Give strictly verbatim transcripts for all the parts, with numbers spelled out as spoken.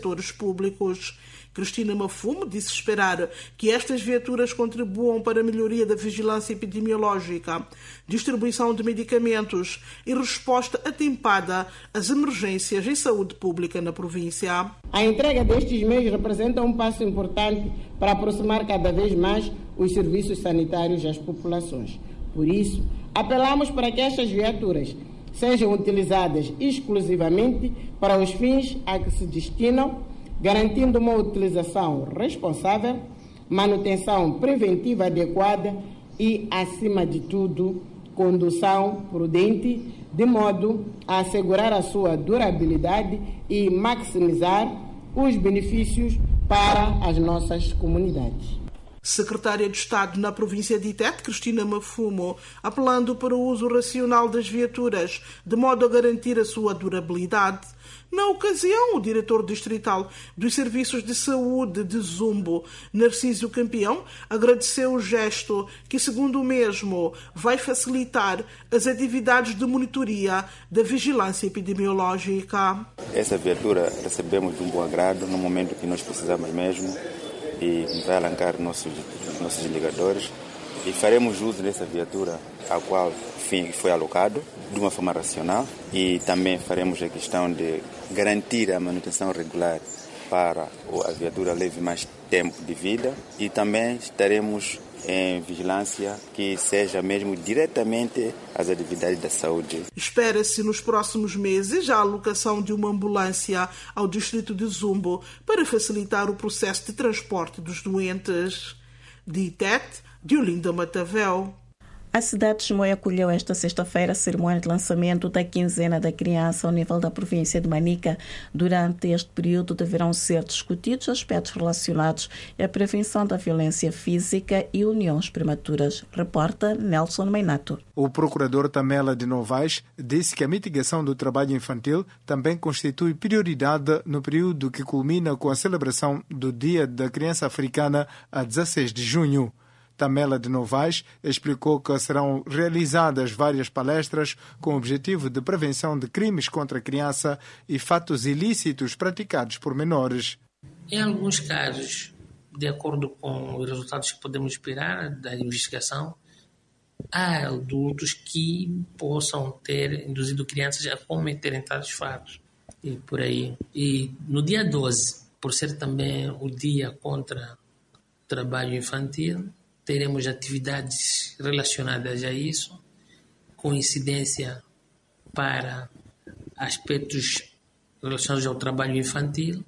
setores públicos. Cristina Mafumo disse esperar que estas viaturas contribuam para a melhoria da vigilância epidemiológica, distribuição de medicamentos e resposta atempada às emergências em saúde pública na província. A entrega destes meios representa um passo importante para aproximar cada vez mais os serviços sanitários às populações. Por isso, apelamos para que estas viaturas sejam utilizadas exclusivamente para os fins a que se destinam, garantindo uma utilização responsável, manutenção preventiva adequada e, acima de tudo, condução prudente, de modo a assegurar a sua durabilidade e maximizar os benefícios para as nossas comunidades. Secretária de Estado na província de Tete, Cristina Mafumo, apelando para o uso racional das viaturas, de modo a garantir a sua durabilidade. Na ocasião, o diretor distrital dos Serviços de Saúde de Zumbo, Narciso Campeão, agradeceu o gesto que, segundo o mesmo, vai facilitar as atividades de monitoria da vigilância epidemiológica. Essa viatura recebemos de um bom agrado no momento que nós precisamos mesmo e vai alancar nossos, nossos ligadores e faremos uso dessa viatura a qual foi alocado de uma forma racional e também faremos a questão de garantir a manutenção regular para a viatura leve mais tempo de vida e também estaremos em vigilância que seja mesmo diretamente às atividades da saúde. Espera-se nos próximos meses a alocação de uma ambulância ao distrito de Zumbo para facilitar o processo de transporte dos doentes. De Tete, Diolinda Matavel. A cidade de Chimoio acolheu esta sexta-feira a cerimónia de lançamento da quinzena da criança ao nível da província de Manica. Durante este período deverão ser discutidos aspectos relacionados à prevenção da violência física e uniões prematuras. Reporta Nelson Meinato. O procurador Tamela de Novaes disse que a mitigação do trabalho infantil também constitui prioridade no período que culmina com a celebração do Dia da Criança Africana a dezesseis de junho. Tamela de Novaes explicou que serão realizadas várias palestras com o objetivo de prevenção de crimes contra a criança e fatos ilícitos praticados por menores. Em alguns casos, de acordo com os resultados que podemos esperar da investigação, há adultos que possam ter induzido crianças a cometerem tais fatos e por aí. E no dia doze, por ser também o dia contra o trabalho infantil, teremos atividades relacionadas a isso, com incidência para aspectos relacionados ao trabalho infantil,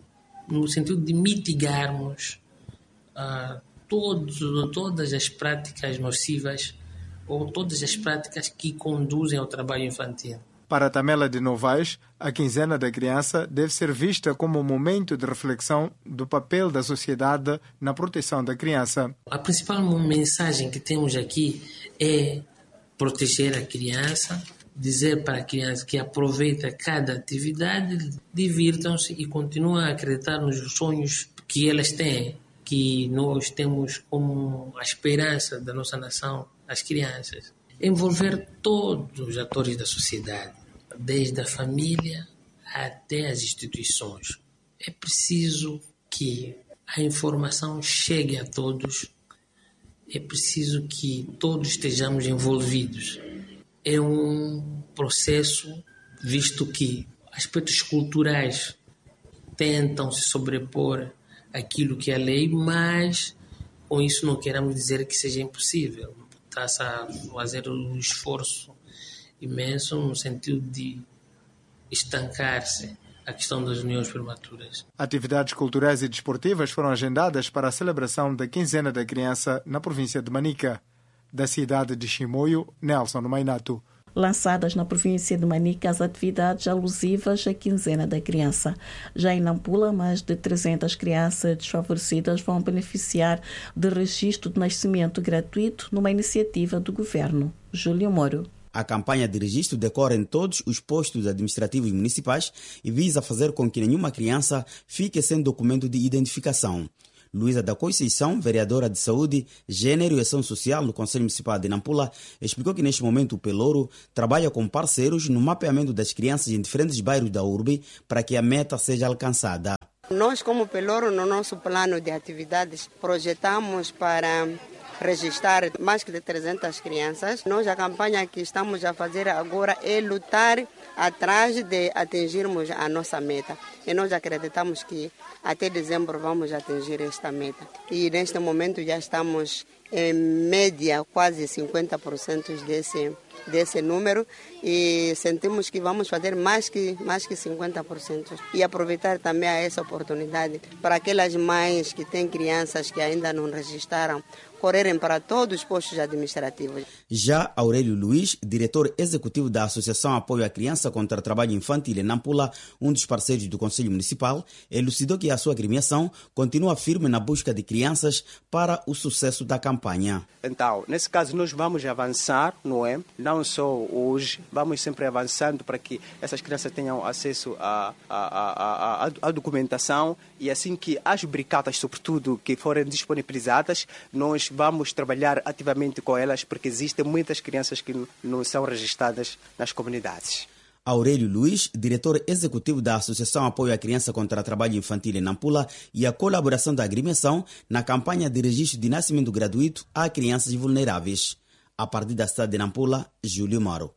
no sentido de mitigarmos uh, todos, todas as práticas nocivas ou todas as práticas que conduzem ao trabalho infantil. Para Tamela de Novaes, a quinzena da criança deve ser vista como um momento de reflexão do papel da sociedade na proteção da criança. A principal mensagem que temos aqui é proteger a criança, dizer para a criança que aproveita cada atividade, divirtam-se e continuem a acreditar nos sonhos que elas têm, que nós temos como a esperança da nossa nação, as crianças. Envolver todos os atores da sociedade, desde a família até as instituições. É preciso que a informação chegue a todos, é preciso que todos estejamos envolvidos. É um processo, visto que aspectos culturais tentam se sobrepor àquilo que é a lei, mas com isso não queremos dizer que seja impossível. Está-se a fazer um esforço imenso no sentido de estancar-se a questão das uniões prematuras. Atividades culturais e desportivas foram agendadas para a celebração da quinzena da criança na província de Manica. Da cidade de Chimoio, Nelson Meinato. Lançadas na província de Manica as atividades alusivas à quinzena da criança. Já em Nampula, mais de trezentas crianças desfavorecidas vão beneficiar de registro de nascimento gratuito numa iniciativa do governo. Júlio Moro. A campanha de registro decorre em todos os postos administrativos municipais e visa fazer com que nenhuma criança fique sem documento de identificação. Luísa da Conceição, vereadora de Saúde, Gênero e Ação Social no Conselho Municipal de Nampula, explicou que neste momento o Pelouro trabalha com parceiros no mapeamento das crianças em diferentes bairros da urbe para que a meta seja alcançada. Nós, como Pelouro, no nosso plano de atividades, projetamos para registrar mais de trezentas crianças. Nós, a campanha que estamos a fazer agora é lutar atrás de atingirmos a nossa meta. E nós acreditamos que até dezembro vamos atingir esta meta. E neste momento já estamos em média quase cinquenta por cento desse, desse número e sentimos que vamos fazer mais que, mais que cinquenta por cento. E aproveitar também essa oportunidade para aquelas mães que têm crianças que ainda não registraram, correrem para todos os postos administrativos. Já Aurélio Luiz, diretor executivo da Associação Apoio à Criança contra o Trabalho Infantil em Nampula, um dos parceiros do Conselho Municipal, elucidou que a sua agremiação continua firme na busca de crianças para o sucesso da campanha. Então, nesse caso, nós vamos avançar, não é? Não só hoje, vamos sempre avançando para que essas crianças tenham acesso à, à, à, à documentação e assim que as bricatas, sobretudo, que forem disponibilizadas, nós vamos trabalhar ativamente com elas porque existem muitas crianças que não são registradas nas comunidades. Aurélio Luiz, diretor executivo da Associação Apoio à Criança contra o Trabalho Infantil em Nampula, e a colaboração da agremiação na campanha de registro de nascimento gratuito a crianças vulneráveis. A partir da cidade de Nampula, Júlio Moro.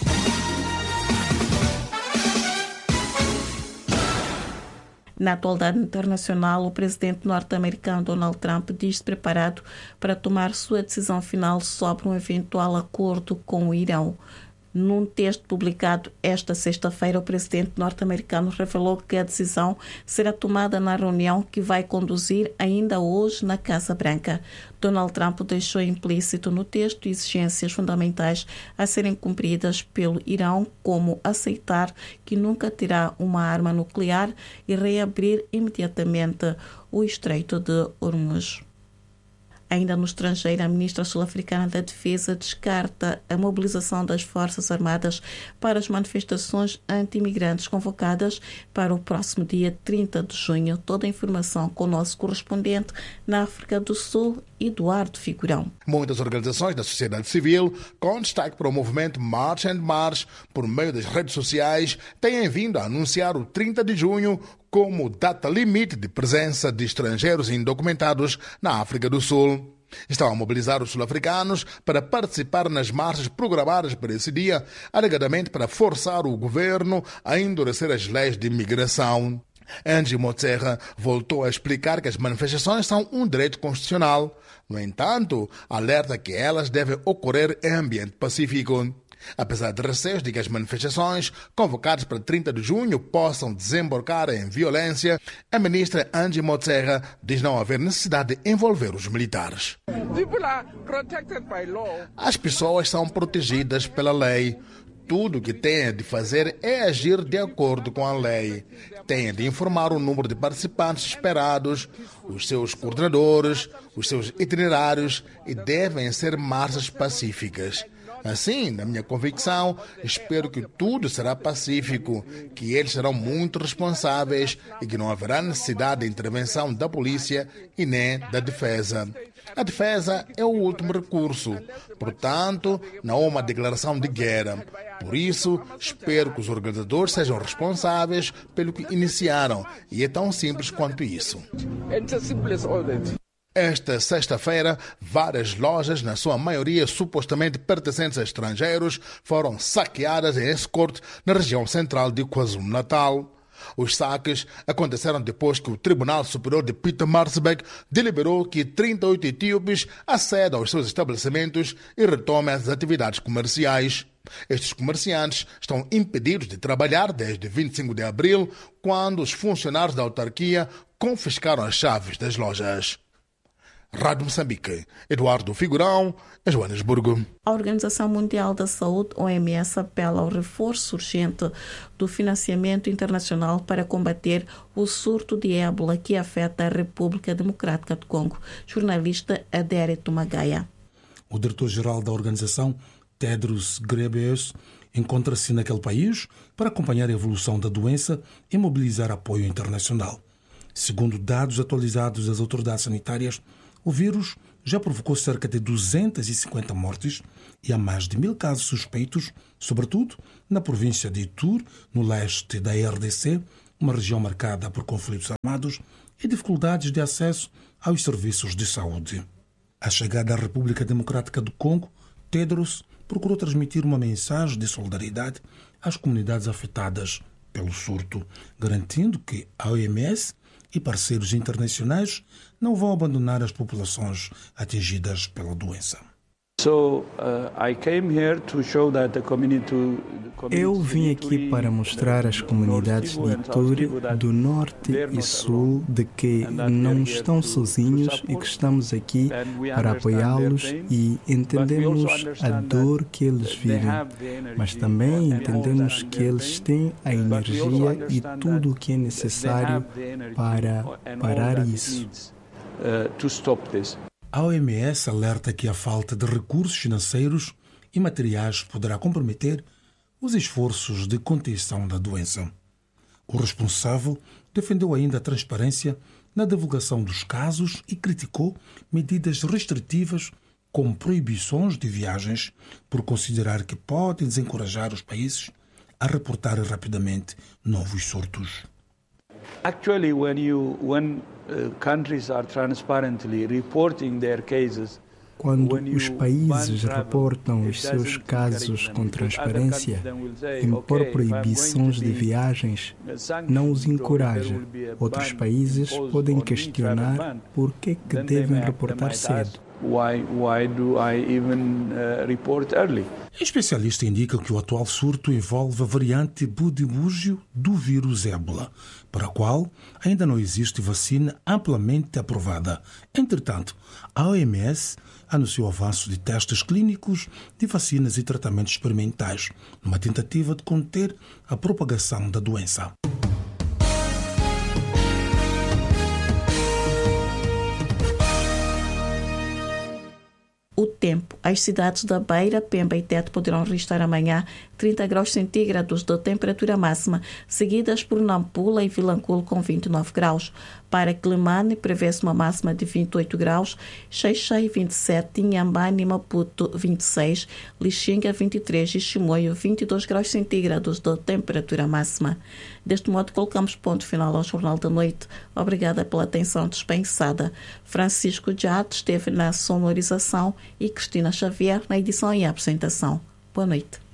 Na atualidade internacional, o presidente norte-americano Donald Trump diz-se preparado para tomar sua decisão final sobre um eventual acordo com o Irão. Num texto publicado esta sexta-feira, o presidente norte-americano revelou que a decisão será tomada na reunião que vai conduzir ainda hoje na Casa Branca. Donald Trump deixou implícito no texto exigências fundamentais a serem cumpridas pelo Irão, como aceitar que nunca terá uma arma nuclear e reabrir imediatamente o Estreito de Hormuz. Ainda no estrangeiro, a ministra sul-africana da Defesa descarta a mobilização das Forças Armadas para as manifestações anti-imigrantes convocadas para o próximo dia trinta de junho. Toda a informação com o nosso correspondente na África do Sul, Eduardo Figurão. Muitas organizações da sociedade civil, com destaque para o movimento March and March, por meio das redes sociais, têm vindo a anunciar o trinta de junho como data limite de presença de estrangeiros indocumentados na África do Sul. Estão a mobilizar os sul-africanos para participar nas marchas programadas para esse dia, alegadamente para forçar o governo a endurecer as leis de imigração. Angie Motserra voltou a explicar que as manifestações são um direito constitucional. No entanto, alerta que elas devem ocorrer em ambiente pacífico. Apesar de receios de que as manifestações convocadas para trinta de junho possam desembocar em violência, a ministra Angie Motserra diz não haver necessidade de envolver os militares. As pessoas são protegidas pela lei. Tudo o que têm de fazer é agir de acordo com a lei. Têm de informar o número de participantes esperados, os seus coordenadores, os seus itinerários e devem ser marchas pacíficas. Assim, na minha convicção, espero que tudo será pacífico, que eles serão muito responsáveis e que não haverá necessidade de intervenção da polícia e nem da defesa. A defesa é o último recurso, portanto, não há uma declaração de guerra. Por isso, espero que os organizadores sejam responsáveis pelo que iniciaram, e é tão simples quanto isso. Esta sexta-feira, várias lojas, na sua maioria supostamente pertencentes a estrangeiros, foram saqueadas em Escort, na região central de KwaZulu-Natal. Os saques aconteceram depois que o Tribunal Superior de Pietermaritzburg deliberou que trinta e oito etíopes acedam aos seus estabelecimentos e retomem as atividades comerciais. Estes comerciantes estão impedidos de trabalhar desde vinte e cinco de abril, quando os funcionários da autarquia confiscaram as chaves das lojas. Rádio Moçambique, Eduardo Figurão, em Joanesburgo. A Organização Mundial da Saúde, O M S, apela ao reforço urgente do financiamento internacional para combater o surto de ébola que afeta a República Democrática do Congo. Jornalista Adérito Magaia. O diretor-geral da organização, Tedros Ghebreyesus, encontra-se naquele país para acompanhar a evolução da doença e mobilizar apoio internacional. Segundo dados atualizados das autoridades sanitárias, o vírus já provocou cerca de duzentas e cinquenta mortes e há mais de mil casos suspeitos, sobretudo na província de Ituri, no leste da R D C, uma região marcada por conflitos armados e dificuldades de acesso aos serviços de saúde. À chegada à República Democrática do Congo, Tedros procurou transmitir uma mensagem de solidariedade às comunidades afetadas pelo surto, garantindo que a O M S e parceiros internacionais não vão abandonar as populações atingidas pela doença. Eu vim aqui para mostrar às comunidades de Ituri, do norte e sul, de que não estão sozinhos e que estamos aqui para apoiá-los e entendemos a dor que eles vivem, mas também entendemos que eles têm a energia e tudo o que é necessário para parar isso. A O M S alerta que a falta de recursos financeiros e materiais poderá comprometer os esforços de contenção da doença. O responsável defendeu ainda a transparência na divulgação dos casos e criticou medidas restritivas como proibições de viagens, por considerar que podem desencorajar os países a reportar rapidamente novos surtos. Actually, when you when uh, countries are transparently reporting their cases, quando os países reportam os seus casos com transparência, impor proibições de viagens não os encoraja. Outros países podem questionar por que que devem reportar cedo. Why, why do I even uh, report early? A especialista indica que o atual surto envolve a variante Budibugyo do vírus ébola, para a qual ainda não existe vacina amplamente aprovada. Entretanto, a O M S anunciou o avanço de testes clínicos de vacinas e tratamentos experimentais, numa tentativa de conter a propagação da doença. O tempo. As cidades da Beira, Pemba e Tete poderão registrar amanhã trinta graus centígrados de temperatura máxima, seguidas por Nampula e Vilanculo com vinte e nove graus. Para Climane, prevê-se uma máxima de vinte e oito graus, Xai-Xai vinte e sete, Inhambane e Maputo vinte e seis, Lixinga vinte e três e Chimoio vinte e dois graus centígrados de temperatura máxima. Deste modo, colocamos ponto final ao Jornal da Noite. Obrigada pela atenção dispensada. Francisco Jade esteve na sonorização e Cristina Xavier na edição e apresentação. Boa noite.